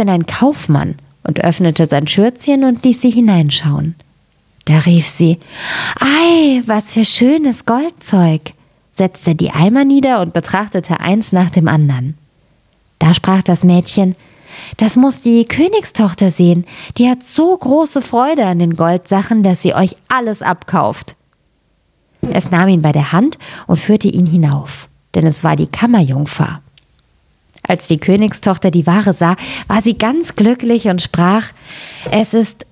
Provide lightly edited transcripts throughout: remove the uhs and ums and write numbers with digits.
bin ein Kaufmann, und öffnete sein Schürzchen und ließ sie hineinschauen. Da rief sie: »Ei, was für schönes Goldzeug«, setzte die Eimer nieder und betrachtete eins nach dem anderen. Da sprach das Mädchen: »Das muss die Königstochter sehen, die hat so große Freude an den Goldsachen, dass sie euch alles abkauft.« Es nahm ihn bei der Hand und führte ihn hinauf, denn es war die Kammerjungfer. Als die Königstochter die Ware sah, war sie ganz glücklich und sprach: Es ist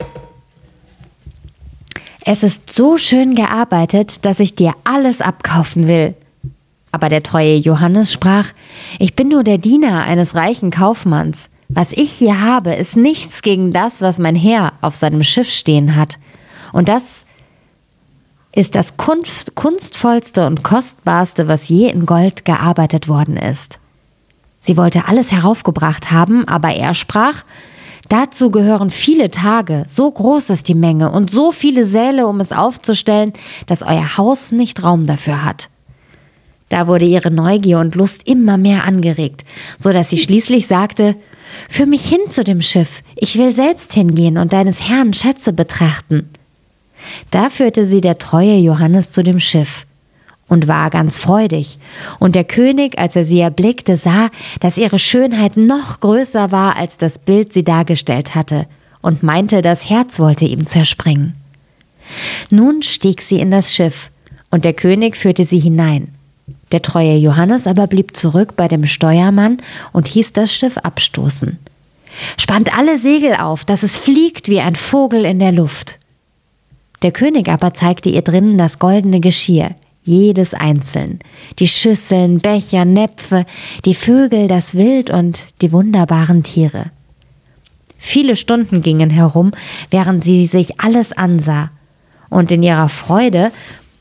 so schön gearbeitet, dass ich dir alles abkaufen will.« Aber der treue Johannes sprach: »Ich bin nur der Diener eines reichen Kaufmanns. Was ich hier habe, ist nichts gegen das, was mein Herr auf seinem Schiff stehen hat. Und das ist das kunstvollste und kostbarste, was je in Gold gearbeitet worden ist.« Sie wollte alles heraufgebracht haben, aber er sprach: »Dazu gehören viele Tage, so groß ist die Menge und so viele Säle, um es aufzustellen, dass euer Haus nicht Raum dafür hat.« Da wurde ihre Neugier und Lust immer mehr angeregt, so dass sie schließlich sagte: »Führ mich hin zu dem Schiff, ich will selbst hingehen und deines Herrn Schätze betrachten.« Da führte sie der treue Johannes zu dem Schiff und war ganz freudig. Und der König, als er sie erblickte, sah, dass ihre Schönheit noch größer war, als das Bild sie dargestellt hatte, und meinte, das Herz wollte ihm zerspringen. Nun stieg sie in das Schiff, und der König führte sie hinein. Der treue Johannes aber blieb zurück bei dem Steuermann und hieß das Schiff abstoßen. »Spannt alle Segel auf, dass es fliegt wie ein Vogel in der Luft.« Der König aber zeigte ihr drinnen das goldene Geschirr, jedes einzeln, die Schüsseln, Becher, Näpfe, die Vögel, das Wild und die wunderbaren Tiere. Viele Stunden gingen herum, während sie sich alles ansah, und in ihrer Freude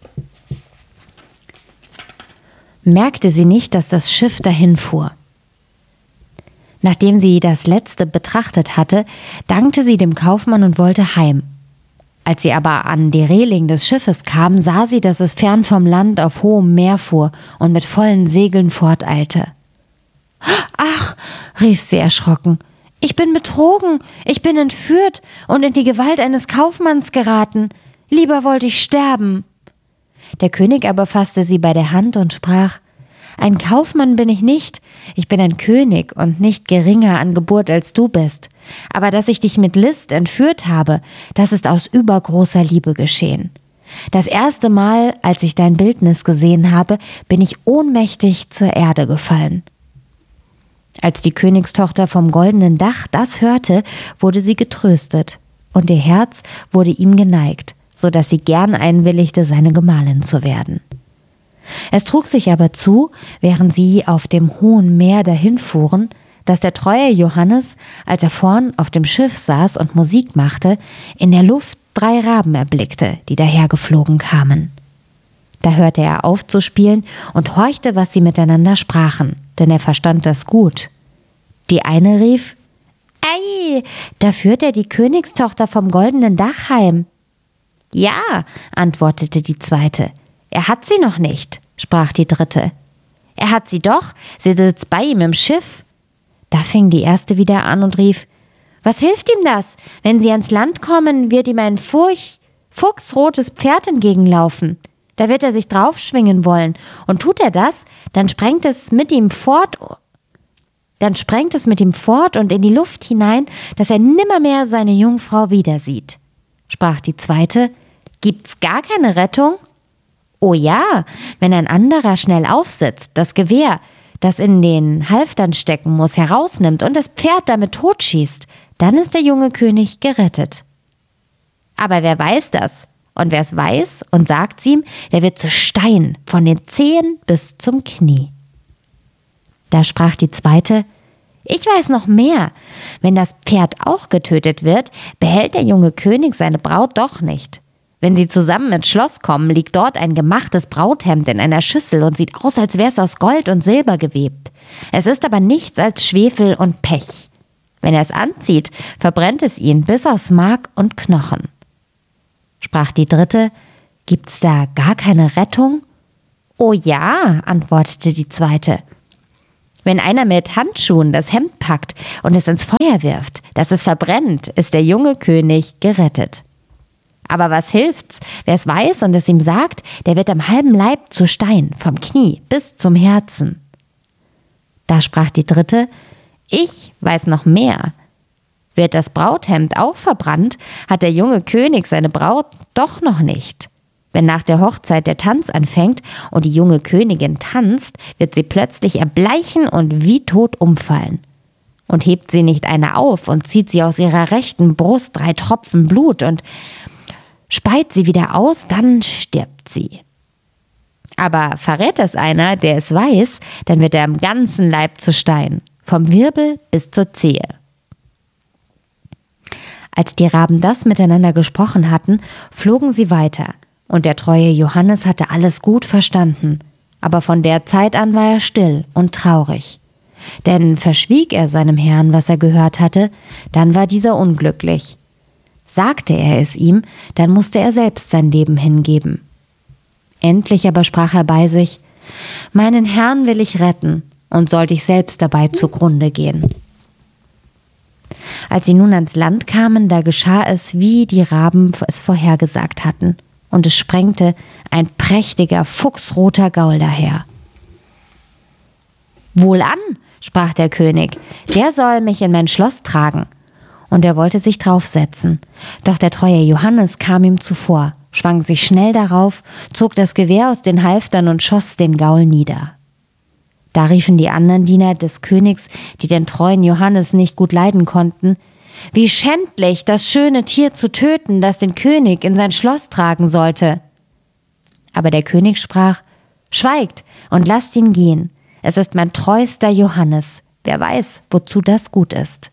merkte sie nicht, dass das Schiff dahinfuhr. Nachdem sie das Letzte betrachtet hatte, dankte sie dem Kaufmann und wollte heim. Als sie aber an die Reling des Schiffes kam, sah sie, dass es fern vom Land auf hohem Meer fuhr und mit vollen Segeln forteilte. »Ach«, rief sie erschrocken, »ich bin betrogen, ich bin entführt und in die Gewalt eines Kaufmanns geraten. Lieber wollte ich sterben.« Der König aber fasste sie bei der Hand und sprach: »Ein Kaufmann bin ich nicht, ich bin ein König und nicht geringer an Geburt als du bist. Aber dass ich dich mit List entführt habe, das ist aus übergroßer Liebe geschehen. Das erste Mal, als ich dein Bildnis gesehen habe, bin ich ohnmächtig zur Erde gefallen.« Als die Königstochter vom goldenen Dach das hörte, wurde sie getröstet, und ihr Herz wurde ihm geneigt, so dass sie gern einwilligte, seine Gemahlin zu werden. Es trug sich aber zu, während sie auf dem hohen Meer dahinfuhren, dass der treue Johannes, als er vorn auf dem Schiff saß und Musik machte, in der Luft 3 Raben erblickte, die dahergeflogen kamen. Da hörte er auf zu spielen und horchte, was sie miteinander sprachen, denn er verstand das gut. Die eine rief: »Ei, da führt er die Königstochter vom goldenen Dach heim.« »Ja«, antwortete die zweite. »Er hat sie noch nicht«, sprach die dritte. »Er hat sie doch, sie sitzt bei ihm im Schiff.« Da fing die erste wieder an und rief: »Was hilft ihm das? Wenn sie ans Land kommen, wird ihm ein fuchsrotes Pferd entgegenlaufen. Da wird er sich draufschwingen wollen, und tut er das, dann sprengt es mit ihm fort und in die Luft hinein, dass er nimmermehr seine Jungfrau wieder sieht.« Sprach die zweite: »Gibt's gar keine Rettung?« »Oh ja, wenn ein anderer schnell aufsitzt, das Gewehr, das in den Halftern stecken muss, herausnimmt und das Pferd damit totschießt, dann ist der junge König gerettet. Aber wer weiß das? Und wer es weiß und sagt's ihm, der wird zu Stein, von den Zehen bis zum Knie.« Da sprach die zweite: »Ich weiß noch mehr. Wenn das Pferd auch getötet wird, behält der junge König seine Braut doch nicht. Wenn sie zusammen ins Schloss kommen, liegt dort ein gemachtes Brauthemd in einer Schüssel und sieht aus, als wäre es aus Gold und Silber gewebt. Es ist aber nichts als Schwefel und Pech. Wenn er es anzieht, verbrennt es ihn bis aus Mark und Knochen.« Sprach die dritte: »Gibt's da gar keine Rettung?« »Oh ja«, antwortete die zweite. Wenn einer mit Handschuhen das Hemd packt und es ins Feuer wirft, dass es verbrennt, ist der junge König gerettet. Aber was hilft's? Wer es weiß und es ihm sagt, der wird am halben Leib zu Stein, vom Knie bis zum Herzen. Da sprach die dritte: Ich weiß noch mehr. Wird das Brauthemd auch verbrannt, hat der junge König seine Braut doch noch nicht. Wenn nach der Hochzeit der Tanz anfängt und die junge Königin tanzt, wird sie plötzlich erbleichen und wie tot umfallen. Und hebt sie nicht eine auf und zieht sie aus ihrer rechten Brust 3 Tropfen Blut und speit sie wieder aus, dann stirbt sie. Aber verrät es einer, der es weiß, dann wird er am ganzen Leib zu Stein, vom Wirbel bis zur Zehe. Als die Raben das miteinander gesprochen hatten, flogen sie weiter, und der treue Johannes hatte alles gut verstanden, aber von der Zeit an war er still und traurig. Denn verschwieg er seinem Herrn, was er gehört hatte, dann war dieser unglücklich. Sagte er es ihm, dann musste er selbst sein Leben hingeben. Endlich aber sprach er bei sich: Meinen Herrn will ich retten, und sollte ich selbst dabei zugrunde gehen. Als sie nun ans Land kamen, da geschah es, wie die Raben es vorhergesagt hatten, und es sprengte ein prächtiger, fuchsroter Gaul daher. »Wohlan«, sprach der König, »der soll mich in mein Schloss tragen.« Und er wollte sich draufsetzen. Doch der treue Johannes kam ihm zuvor, schwang sich schnell darauf, zog das Gewehr aus den Halftern und schoss den Gaul nieder. Da riefen die anderen Diener des Königs, die den treuen Johannes nicht gut leiden konnten: »Wie schändlich, das schöne Tier zu töten, das den König in sein Schloss tragen sollte!« Aber der König sprach: »Schweigt und lasst ihn gehen. Es ist mein treuster Johannes. Wer weiß, wozu das gut ist.«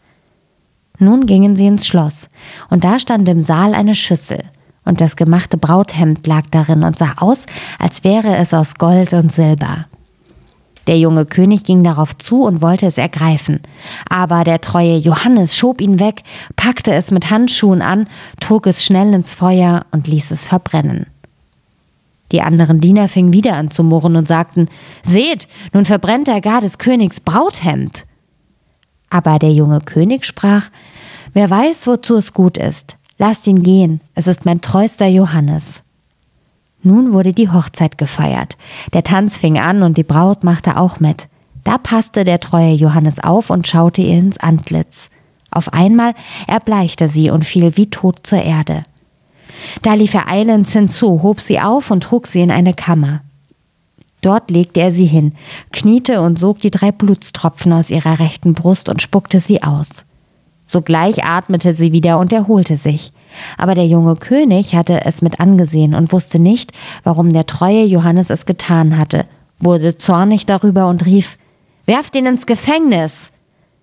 Nun gingen sie ins Schloss, und da stand im Saal eine Schüssel, und das gemachte Brauthemd lag darin und sah aus, als wäre es aus Gold und Silber. Der junge König ging darauf zu und wollte es ergreifen, aber der treue Johannes schob ihn weg, packte es mit Handschuhen an, trug es schnell ins Feuer und ließ es verbrennen. Die anderen Diener fingen wieder an zu murren und sagten: »Seht, nun verbrennt er gar des Königs Brauthemd.« Aber der junge König sprach: »Wer weiß, wozu es gut ist. Lasst ihn gehen, es ist mein treuster Johannes.« Nun wurde die Hochzeit gefeiert. Der Tanz fing an und die Braut machte auch mit. Da passte der treue Johannes auf und schaute ihr ins Antlitz. Auf einmal erbleichte sie und fiel wie tot zur Erde. Da lief er eilends hinzu, hob sie auf und trug sie in eine Kammer. Dort legte er sie hin, kniete und sog die 3 Blutstropfen aus ihrer rechten Brust und spuckte sie aus. Sogleich atmete sie wieder und erholte sich. Aber der junge König hatte es mit angesehen und wusste nicht, warum der treue Johannes es getan hatte, wurde zornig darüber und rief: »Werft ihn ins Gefängnis!«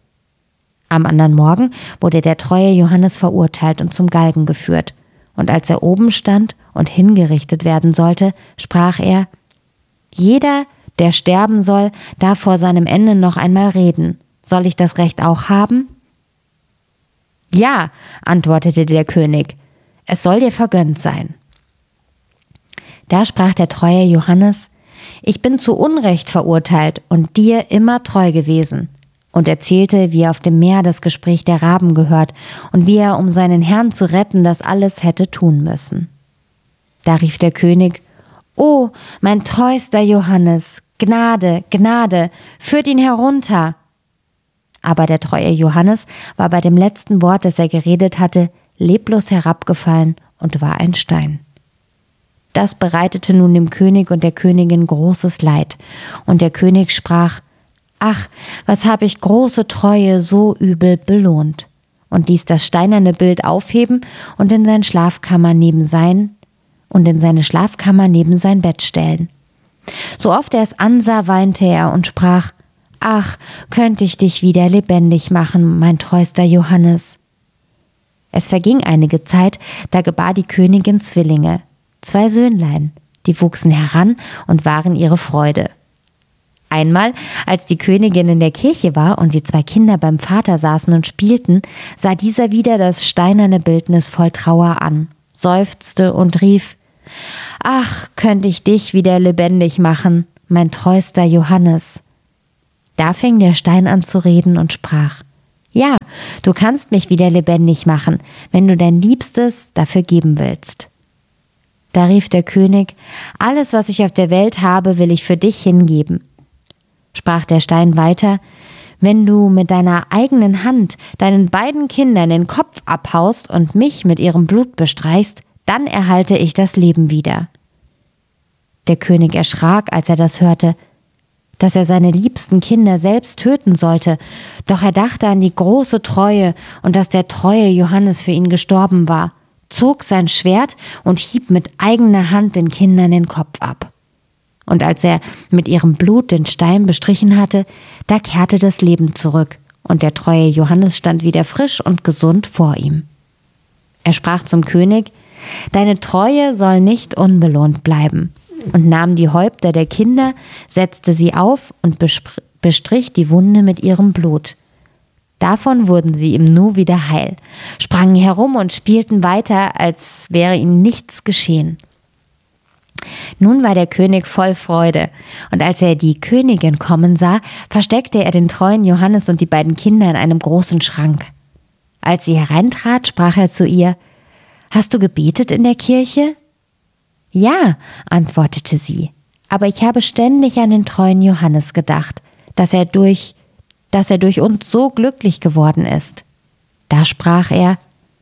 Am anderen Morgen wurde der treue Johannes verurteilt und zum Galgen geführt. Und als er oben stand und hingerichtet werden sollte, sprach er: »Jeder, der sterben soll, darf vor seinem Ende noch einmal reden. Soll ich das Recht auch haben?« »Ja«, antwortete der König, »es soll dir vergönnt sein.« Da sprach der treue Johannes: »Ich bin zu Unrecht verurteilt und dir immer treu gewesen.« Und erzählte, wie er auf dem Meer das Gespräch der Raben gehört und wie er, um seinen Herrn zu retten, das alles hätte tun müssen. Da rief der König: »O, mein treuster Johannes, Gnade, Gnade, führt ihn herunter!« Aber der treue Johannes war bei dem letzten Wort, das er geredet hatte, leblos herabgefallen und war ein Stein. Das bereitete nun dem König und der Königin großes Leid, und der König sprach: »Ach, was habe ich große Treue so übel belohnt«, und ließ das steinerne Bild aufheben und in seine Schlafkammer neben sein Bett stellen. So oft er es ansah, weinte er und sprach: »Ach, könnte ich dich wieder lebendig machen, mein treuster Johannes.« Es verging einige Zeit, da gebar die Königin Zwillinge, 2 Söhnlein, die wuchsen heran und waren ihre Freude. Einmal, als die Königin in der Kirche war und die 2 Kinder beim Vater saßen und spielten, sah dieser wieder das steinerne Bildnis voll Trauer an, seufzte und rief: »Ach, könnte ich dich wieder lebendig machen, mein treuster Johannes.« Da fing der Stein an zu reden und sprach: Ja, du kannst mich wieder lebendig machen, wenn du dein Liebstes dafür geben willst. Da rief der König: Alles, was ich auf der Welt habe, will ich für dich hingeben. Sprach der Stein weiter: Wenn du mit deiner eigenen Hand deinen beiden Kindern den Kopf abhaust und mich mit ihrem Blut bestreichst, dann erhalte ich das Leben wieder. Der König erschrak, als er das hörte, dass er seine liebsten Kinder selbst töten sollte, doch er dachte an die große Treue und dass der treue Johannes für ihn gestorben war, zog sein Schwert und hieb mit eigener Hand den Kindern den Kopf ab. Und als er mit ihrem Blut den Stein bestrichen hatte, da kehrte das Leben zurück, und der treue Johannes stand wieder frisch und gesund vor ihm. Er sprach zum König: Deine Treue soll nicht unbelohnt bleiben, und nahm die Häupter der Kinder, setzte sie auf und bestrich die Wunde mit ihrem Blut. Davon wurden sie im Nu wieder heil, sprangen herum und spielten weiter, als wäre ihnen nichts geschehen. Nun war der König voll Freude, und als er die Königin kommen sah, versteckte er den treuen Johannes und die beiden Kinder in einem großen Schrank. Als sie hereintrat, sprach er zu ihr: Hast du gebetet in der Kirche? Ja, antwortete sie, aber ich habe ständig an den treuen Johannes gedacht, dass er durch uns so glücklich geworden ist. Da sprach er: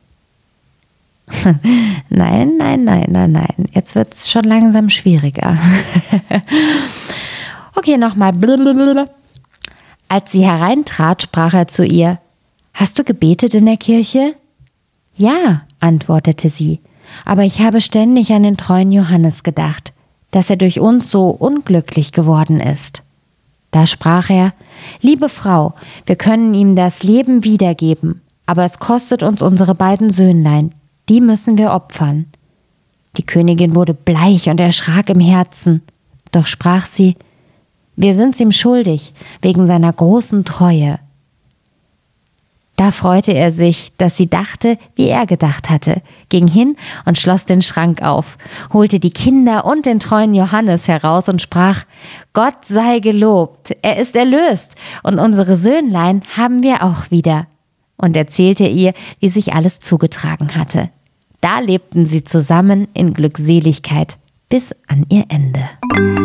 Nein, jetzt wird's schon langsam schwieriger. Okay, nochmal. Als sie hereintrat, sprach er zu ihr: Hast du gebetet in der Kirche? Ja, antwortete sie, aber ich habe ständig an den treuen Johannes gedacht, dass er durch uns so unglücklich geworden ist. Da sprach er: Liebe Frau, wir können ihm das Leben wiedergeben, aber es kostet uns unsere beiden Söhnlein, die müssen wir opfern. Die Königin wurde bleich und erschrak im Herzen, doch sprach sie: Wir sind's ihm schuldig, wegen seiner großen Treue. Da freute er sich, dass sie dachte, wie er gedacht hatte, ging hin und schloss den Schrank auf, holte die Kinder und den treuen Johannes heraus und sprach: Gott sei gelobt, er ist erlöst, und unsere Söhnlein haben wir auch wieder. Und erzählte ihr, wie sich alles zugetragen hatte. Da lebten sie zusammen in Glückseligkeit bis an ihr Ende.